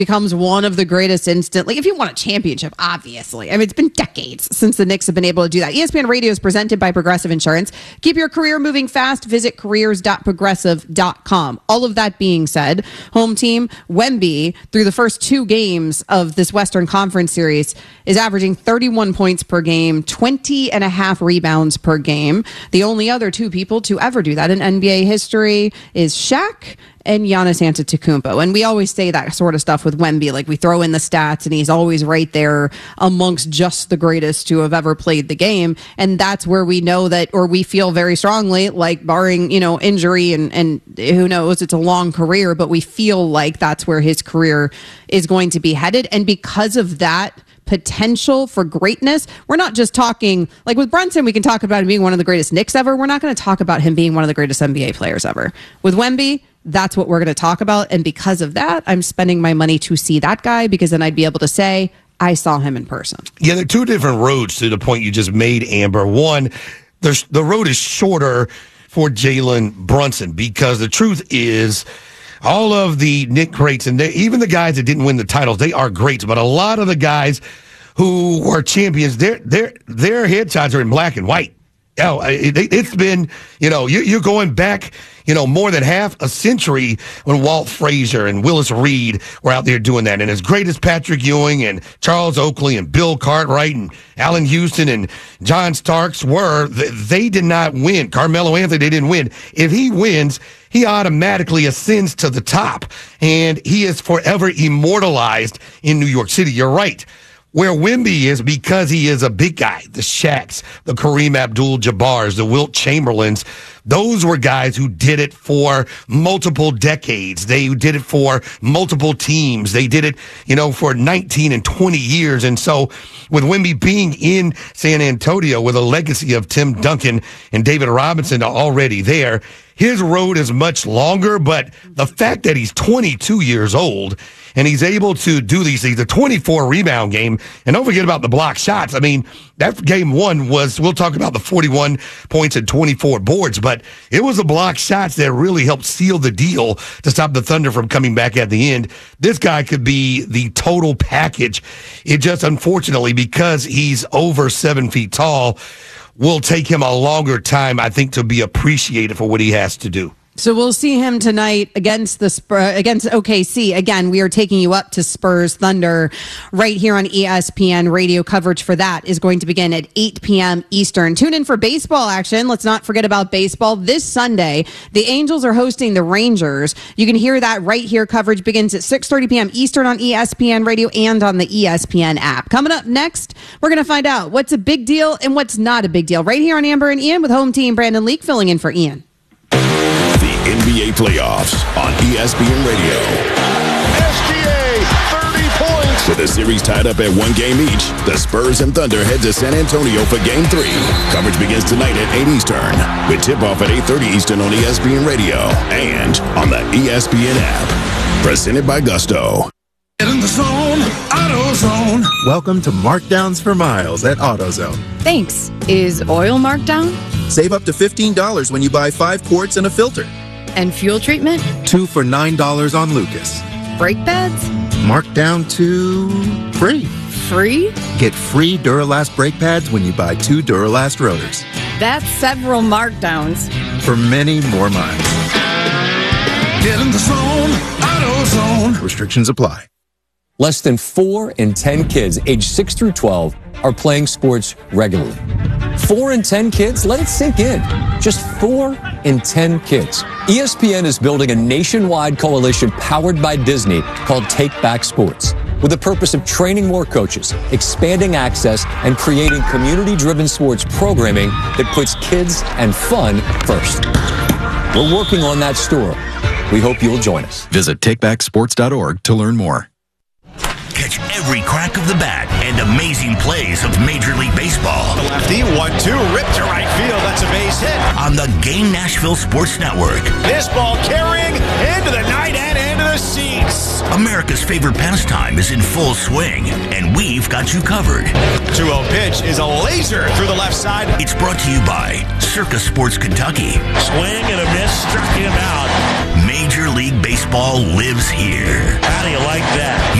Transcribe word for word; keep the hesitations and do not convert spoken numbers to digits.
becomes one of the greatest instantly. If you want a championship, obviously. I mean, it's been decades since the Knicks have been able to do that. E S P N Radio is presented by Progressive Insurance. Keep your career moving fast. Visit careers dot progressive dot com. All of that being said, home team, Wemby, through the first two games of this Western Conference series, is averaging thirty-one points per game, twenty and a half rebounds per game. The only other two people to ever do that in N B A history is Shaq and Giannis Antetokounmpo. And we always say that sort of stuff with Wemby, like we throw in the stats and he's always right there amongst just the greatest to have ever played the game. And that's where we know that, or we feel very strongly, like barring, you know, injury and, and who knows, it's a long career, but we feel like that's where his career is going to be headed. And because of that potential for greatness, we're not just talking, like with Brunson, we can talk about him being one of the greatest Knicks ever. We're not going to talk about him being one of the greatest N B A players ever. With Wemby, that's what we're going to talk about. And because of that, I'm spending my money to see that guy, because then I'd be able to say, I saw him in person. Yeah, there are two different roads to the point you just made, Amber. One, there's, the road is shorter for Jalen Brunson, because the truth is, all of the Knick greats, and they, even the guys that didn't win the titles, they are greats. But a lot of the guys who were champions, their their their headshots are in black and white. Oh, it, it's been, you know, you, you're going back, you know, more than half a century when Walt Frazier and Willis Reed were out there doing that. And as great as Patrick Ewing and Charles Oakley and Bill Cartwright and Allen Houston and John Starks were, they did not win. Carmelo Anthony, they didn't win. If he wins, he automatically ascends to the top, and he is forever immortalized in New York City. You're right. Where Wemby is, because he is a big guy, the Shaqs, the Kareem Abdul-Jabbars, the Wilt Chamberlains, those were guys who did it for multiple decades. They did it for multiple teams. They did it, you know, for nineteen and twenty years. And so with Wemby being in San Antonio with a legacy of Tim Duncan and David Robinson already there, his road is much longer. But the fact that he's twenty-two years old and he's able to do these things, the twenty-four rebound game, and don't forget about the block shots. I mean, that game one was, we'll talk about the forty-one points and twenty-four boards, but it was the block shots that really helped seal the deal to stop the Thunder from coming back at the end. This guy could be the total package. It just, unfortunately, because he's over seven feet tall, will take him a longer time, I think, to be appreciated for what he has to do. So we'll see him tonight against the Spurs, against O K C. Again, we are taking you up to Spurs Thunder right here on E S P N. Radio coverage for that is going to begin at eight p.m. Eastern. Tune in for baseball action. Let's not forget about baseball. This Sunday, the Angels are hosting the Rangers. You can hear that right here. Coverage begins at six thirty p.m. Eastern on E S P N Radio and on the E S P N app. Coming up next, we're going to find out what's a big deal and what's not a big deal right here on Amber and Ian with home team Brandon Leak filling in for Ian. N B A playoffs on E S P N Radio. S G A, thirty points. With the series tied up at one game each, the Spurs and Thunder head to San Antonio for Game three. Coverage begins tonight at eight Eastern, with tip-off at eight thirty Eastern on E S P N Radio and on the E S P N app. Presented by Gusto. Get in the zone, AutoZone. Welcome to Markdowns for Miles at AutoZone. Thanks. Is oil marked down? Save up to fifteen dollars when you buy five quarts and a filter. And fuel treatment? Two for nine dollars on Lucas. Brake pads? Marked down to free. Free? Get free Duralast brake pads when you buy two Duralast rotors. That's several markdowns. For many more miles. Get in the zone, AutoZone. Restrictions apply. Less than four in ten kids aged six through twelve are playing sports regularly. Four in ten kids? Let it sink in. Just four in ten kids. E S P N is building a nationwide coalition powered by Disney called Take Back Sports, with the purpose of training more coaches, expanding access, and creating community-driven sports programming that puts kids and fun first. We're working on that story. We hope you'll join us. Visit take back sports dot org to learn more. Catch every crack of the bat and amazing plays of Major League Baseball. The lefty, one two, ripped to right field. That's a base hit. On the Game Nashville Sports Network. This ball carrying into the night and into the seats. Yes, America's favorite pastime is in full swing, and we've got you covered. two oh pitch is a laser through the left side. It's brought to you by Circa Sports Kentucky. Swing and a miss, struck him out. Major League Baseball lives here. How do you like that?